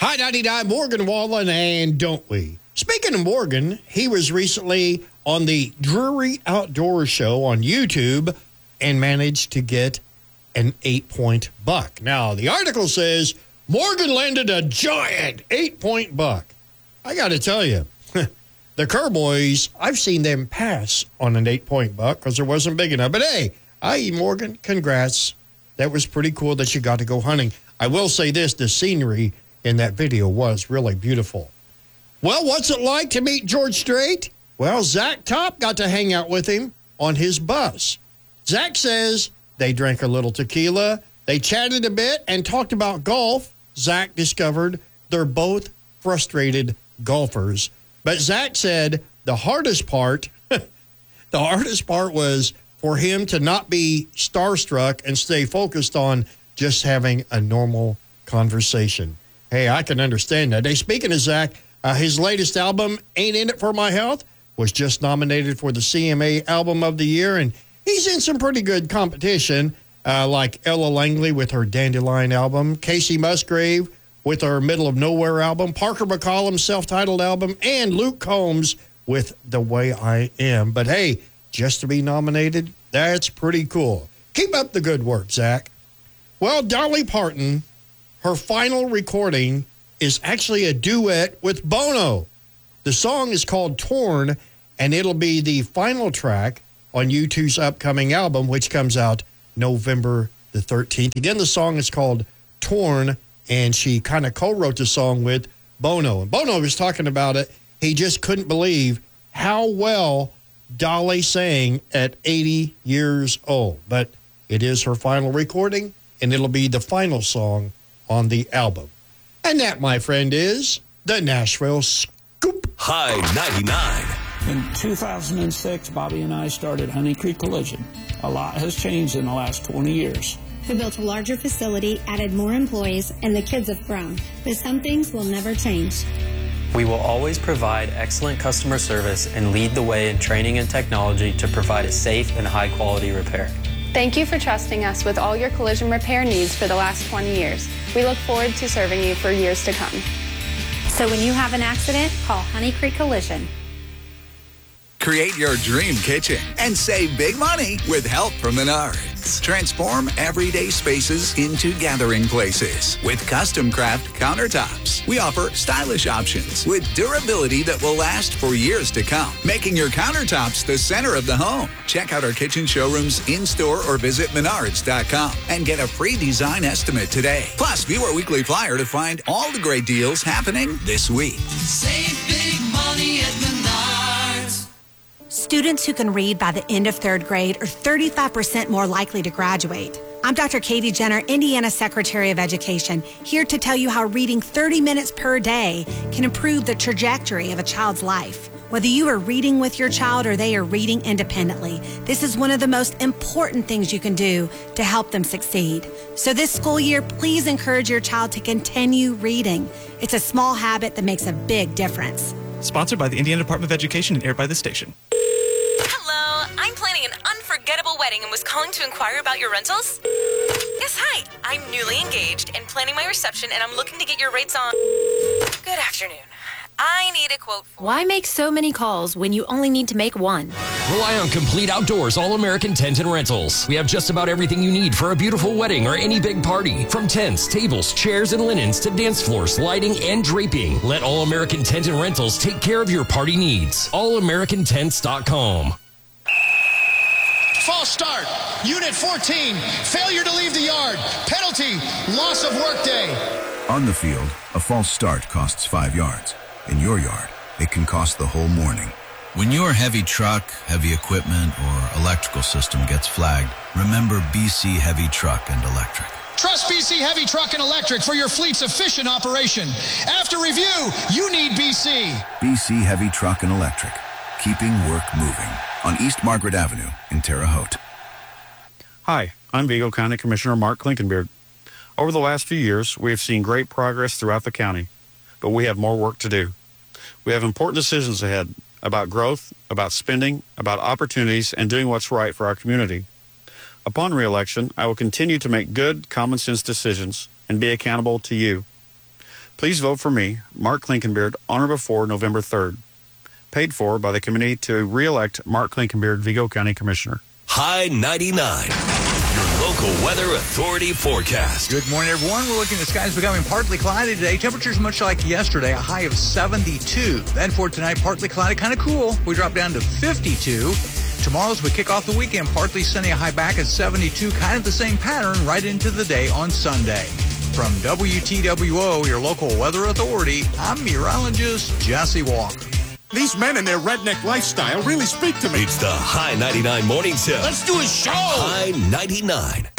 Hi, 99, Morgan Wallen, and don't we? Speaking of Morgan, he was recently on the Drury Outdoor Show on YouTube and managed to get an 8-point buck. Now, the article says Morgan landed a giant 8-point buck. I got to tell you, the Kerr boys, I've seen them pass on an 8-point buck because it wasn't big enough. But hey, i.e. Morgan, congrats. That was pretty cool that you got to go hunting. I will say this, the scenery in that video was really beautiful. Well, what's it like to meet George Strait? Well, Zach Top got to hang out with him on his bus. Zach says they drank a little tequila, they chatted a bit, and talked about golf. Zach discovered they're both frustrated golfers. But Zach said the hardest part was for him to not be starstruck and stay focused on just having a normal conversation. Hey, I can understand that. Hey, speaking of Zach, his latest album, Ain't In It For My Health, was just nominated for the CMA Album of the Year, and he's in some pretty good competition, like Ella Langley with her Dandelion album, Casey Musgrave with her Middle of Nowhere album, Parker McCollum's self-titled album, and Luke Combs with The Way I Am. But hey, just to be nominated, that's pretty cool. Keep up the good work, Zach. Well, Dolly Parton, her final recording is actually a duet with Bono. The song is called Torn, and it'll be the final track on U2's upcoming album, which comes out November the 13th. Again, the song is called Torn, and she kind of co-wrote the song with Bono. And Bono was talking about it. He just couldn't believe how well Dolly sang at 80 years old. But it is her final recording, and it'll be the final song on the album. And that, my friend, is the Nashville Scoop. High 99. In 2006, Bobby and I started Honey Creek Collision. A lot has changed in the last 20 years. We built a larger facility, added more employees, and the kids have grown. But some things will never change. We will always provide excellent customer service and lead the way in training and technology to provide a safe and high-quality repair. Thank you for trusting us with all your collision repair needs for the last 20 years. We look forward to serving you for years to come. So when you have an accident, call Honey Creek Collision. Create your dream kitchen and save big money with help from Menards. Transform everyday spaces into gathering places with custom craft countertops. We offer stylish options with durability that will last for years to come, making your countertops the center of the home. Check out our kitchen showrooms in-store or visit Menards.com and get a free design estimate today. Plus, view our weekly flyer to find all the great deals happening this week. Save big money at Menards. Students who can read by the end of third grade are 35% more likely to graduate. I'm Dr. Katie Jenner, Indiana Secretary of Education, here to tell you how reading 30 minutes per day can improve the trajectory of a child's life. Whether you are reading with your child or they are reading independently, this is one of the most important things you can do to help them succeed. So this school year, please encourage your child to continue reading. It's a small habit that makes a big difference. Sponsored by the Indiana Department of Education and aired by this station. Hello, I'm planning an unforgettable wedding and was calling to inquire about your rentals. Yes, hi. I'm newly engaged and planning my reception, and I'm looking to get your rates on. Good afternoon. I need a quote for... Why make so many calls when you only need to make one? Rely on Complete Outdoors All-American Tent and Rentals. We have just about everything you need for a beautiful wedding or any big party. From tents, tables, chairs, and linens to dance floors, lighting, and draping. Let All-American Tent and Rentals take care of your party needs. AllAmericanTents.com. False start. Unit 14. Failure to leave the yard. Penalty. Loss of workday. On the field, a false start costs 5 yards. In your yard, it can cost the whole morning. When your heavy truck, heavy equipment, or electrical system gets flagged, remember BC Heavy Truck and Electric. Trust BC Heavy Truck and Electric for your fleet's efficient operation. After review, you need BC. BC Heavy Truck and Electric. Keeping work moving. On East Margaret Avenue in Terre Haute. Hi, I'm Vigo County Commissioner Mark Klinkenbeard. Over the last few years, we have seen great progress throughout the county, but we have more work to do. We have important decisions ahead about growth, about spending, about opportunities, and doing what's right for our community. Upon re-election, I will continue to make good, common-sense decisions and be accountable to you. Please vote for me, Mark Klinkenbeard, on or before November 3rd. Paid for by the committee to re-elect Mark Klinkenbeard, Vigo County Commissioner. High 99, your local weather authority forecast. Good morning, everyone. We're looking at skies becoming partly cloudy today. Temperatures much like yesterday, a high of 72. Then for tonight, partly cloudy, kind of cool. We drop down to 52. Tomorrow, as we kick off the weekend, partly sunny, a high back at 72. Kind of the same pattern right into the day on Sunday. From WTWO, your local weather authority, I'm meteorologist Jesse Walker. These men and their redneck lifestyle really speak to me. It's the High 99 Morning Show. Let's do a show. High 99.